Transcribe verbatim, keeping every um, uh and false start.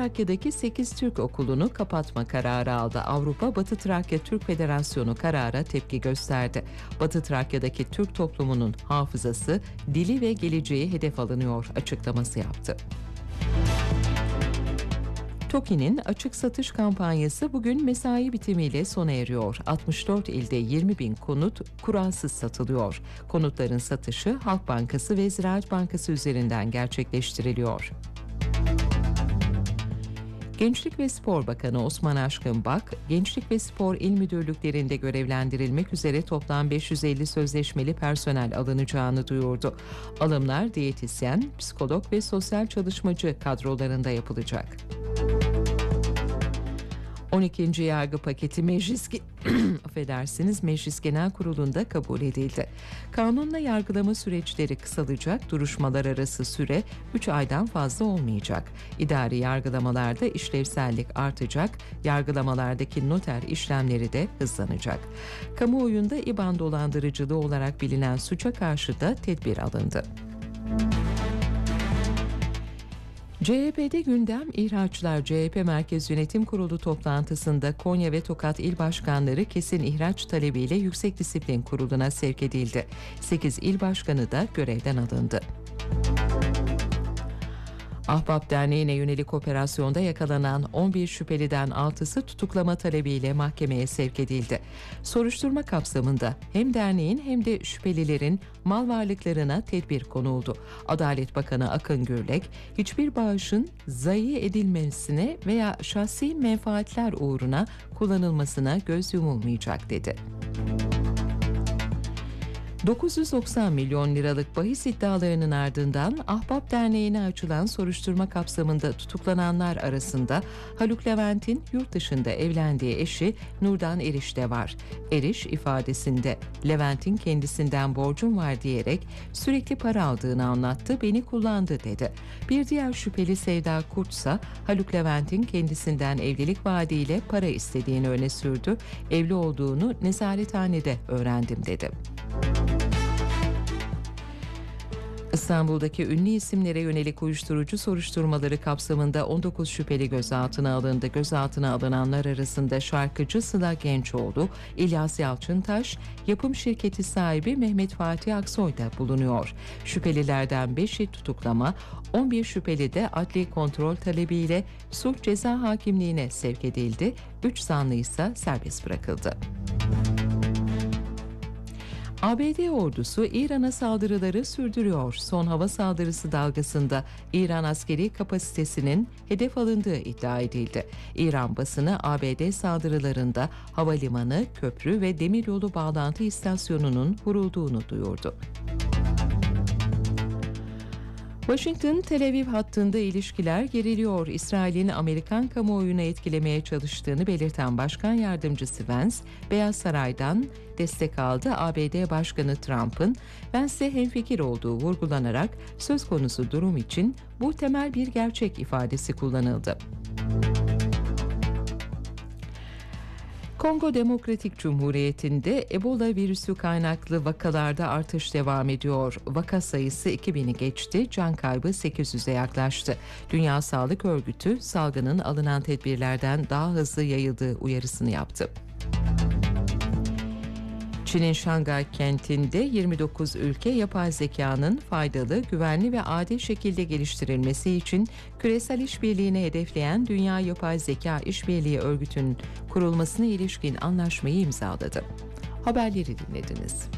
Trakya'daki sekiz Türk okulunu kapatma kararı aldı. Avrupa Batı Trakya Türk Federasyonu karara tepki gösterdi. Batı Trakya'daki Türk toplumunun hafızası, dili ve geleceği hedef alınıyor açıklaması yaptı. TOKİ'nin açık satış kampanyası bugün mesai bitimiyle sona eriyor. altmış dört ilde yirmi bin konut kuralsız satılıyor. Konutların satışı Halk Bankası ve Ziraat Bankası üzerinden gerçekleştiriliyor. Gençlik ve Spor Bakanı Osman Aşkın Bak, Gençlik ve Spor İl Müdürlüklerinde görevlendirilmek üzere toplam beş yüz elli sözleşmeli personel alınacağını duyurdu. Alımlar diyetisyen, psikolog ve sosyal çalışmacı kadrolarında yapılacak. on ikinci yargı paketi meclis affedersiniz Meclis Genel Kurulu'nda kabul edildi. Kanunla yargılama süreçleri kısalacak, duruşmalar arası süre üç aydan fazla olmayacak. İdari yargılamalarda işlevsellik artacak, yargılamalardaki noter işlemleri de hızlanacak. Kamuoyunda İBAN dolandırıcılığı olarak bilinen suça karşı da tedbir alındı. C H P'de gündem ihraçlar. C H P Merkez Yönetim Kurulu toplantısında Konya ve Tokat İl Başkanları kesin ihraç talebiyle Yüksek Disiplin Kurulu'na sevk edildi. sekiz il başkanı da görevden alındı. Ahbap Derneği'ne yönelik operasyonda yakalanan on bir şüpheliden altısı tutuklama talebiyle mahkemeye sevk edildi. Soruşturma kapsamında hem derneğin hem de şüphelilerin mal varlıklarına tedbir konuldu. Adalet Bakanı Akın Gürlek, hiçbir bağışın zayi edilmesine veya şahsi menfaatler uğruna kullanılmasına göz yumulmayacak dedi. dokuz yüz doksan milyon liralık bahis iddialarının ardından Ahbap Derneği'ne açılan soruşturma kapsamında tutuklananlar arasında Haluk Levent'in yurt dışında evlendiği eşi Nurdan Eriş de var. Eriş ifadesinde Levent'in kendisinden borcum var diyerek sürekli para aldığını anlattı, beni kullandı dedi. Bir diğer şüpheli Sevda Kurt ise Haluk Levent'in kendisinden evlilik vaadiyle para istediğini öne sürdü. Evli olduğunu nezarethanede öğrendim dedi. İstanbul'daki ünlü isimlere yönelik uyuşturucu soruşturmaları kapsamında on dokuz şüpheli gözaltına alındı. Gözaltına alınanlar arasında şarkıcı Sıla Gençoğlu, İlyas Yalçıntaş, yapım şirketi sahibi Mehmet Fatih Aksoy da bulunuyor. Şüphelilerden beşi tutuklama, on bir şüpheli de adli kontrol talebiyle sulh ceza hakimliğine sevk edildi. üç zanlı ise serbest bırakıldı. A B D ordusu İran'a saldırıları sürdürüyor. Son hava saldırısı dalgasında İran askeri kapasitesinin hedef alındığı iddia edildi. İran basını A B D saldırılarında havalimanı, köprü ve demiryolu bağlantı istasyonunun vurulduğunu duyurdu. Washington-Tel Aviv hattında ilişkiler geriliyor. İsrail'in Amerikan kamuoyunu etkilemeye çalıştığını belirten Başkan Yardımcısı Vance, Beyaz Saray'dan destek aldı. A B D Başkanı Trump'ın Vance'le hemfikir olduğu vurgulanarak söz konusu durum için bu temel bir gerçek ifadesi kullanıldı. Kongo Demokratik Cumhuriyeti'nde Ebola virüsü kaynaklı vakalarda artış devam ediyor. Vaka sayısı iki bini geçti, can kaybı sekiz yüze yaklaştı. Dünya Sağlık Örgütü salgının alınan tedbirlerden daha hızlı yayıldığı uyarısını yaptı. Çin'in Şangay kentinde yirmi dokuz ülke yapay zekanın faydalı, güvenli ve adil şekilde geliştirilmesi için küresel işbirliğini hedefleyen Dünya Yapay Zeka İşbirliği Örgütü'nün kurulmasına ilişkin anlaşmayı imzaladı. Haberleri dinlediniz.